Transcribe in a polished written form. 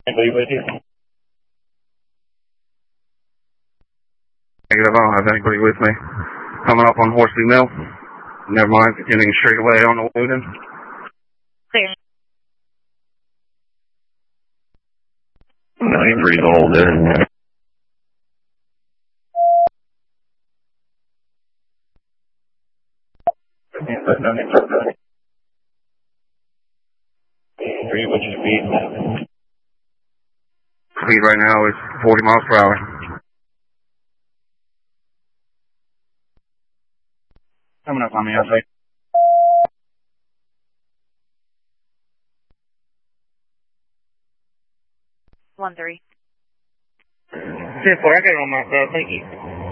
Anybody with you? Negative, I don't have anybody with me. Coming up on Horsley Mill. Never mind, continuing straight away on the Wooten. Clear. 93's all there. What's your speed? Speed right now is 40 miles per hour. Coming up on the outside. 1-3. 10-4, I got it on myself, thank you.